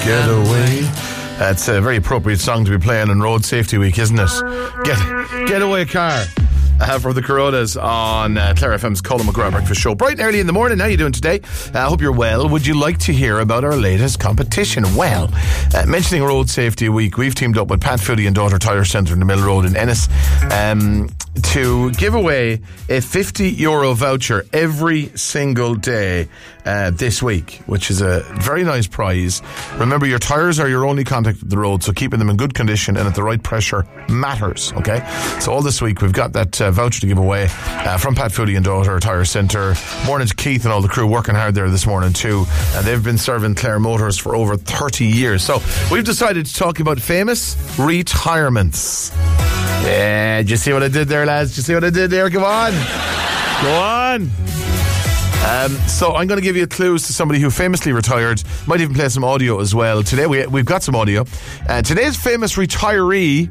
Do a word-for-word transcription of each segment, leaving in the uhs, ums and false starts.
Getaway. That's a very appropriate song to be playing on Road Safety Week, isn't it? Get Getaway Car. Uh, for the Coronas on uh, Clare F M's Colin McGraw Breakfast Show. Bright and early in the morning. How are you doing today? I uh, hope you're well. Would you like to hear about our latest competition? Well, uh, mentioning Road Safety Week, we've teamed up with Pat Foodie and Daughter Tyre Centre in the Mill Road in Ennis um, to give away a fifty euro voucher every single day uh, this week, which is a very nice prize. Remember, your tyres are your only contact with the road, so keeping them in good condition and at the right pressure matters, okay? So all this week, we've got that uh, voucher to give away uh, from Pat Foodie and Daughter Tyre Centre. Morning to Keith and all the crew working hard there this morning too. And they've been serving Clare Motors for over thirty years. So we've decided to talk about famous retirements. Yeah, did you see what I did there, lads? Did you see what I did there? Come on. Go on. Um, so I'm going to give you clues to somebody who famously retired. Might even play some audio as well. Today we, we've got some audio. Uh, today's famous retiree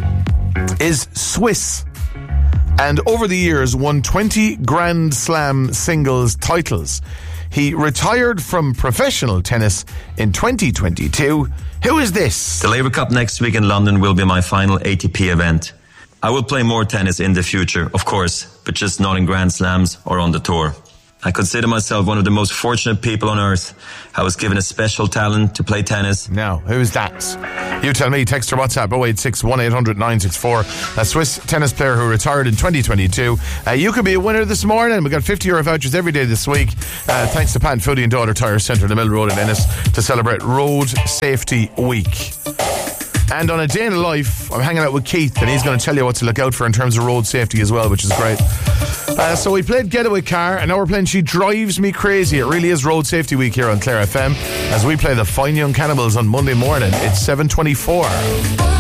is Swiss. And over the years won twenty Grand Slam singles titles. He retired from professional tennis in twenty twenty-two. Who is this? The Labour Cup next week in London will be my final A T P event. I will play more tennis in the future, of course, but just not in Grand Slams or on the tour. I consider myself one of the most fortunate people on earth. I was given a special talent to play tennis. Now, who's that? You tell me. Text or WhatsApp oh eight six, one eight hundred, nine six four. A Swiss tennis player who retired in twenty twenty-two. Uh, you could be a winner this morning. We've got fifty euro vouchers every day this week. Uh, thanks to Pat Foodie and Daughter Tyre Centre in the Mill Road in Ennis to celebrate Road Safety Week. And on a day in the life, I'm hanging out with Keith, and he's going to tell you what to look out for in terms of road safety as well, which is great. Uh, so we played Getaway Car, and now we're playing She Drives Me Crazy. It really is Road Safety Week here on Clare F M as we play the Fine Young Cannibals on Monday morning. It's seven twenty-four.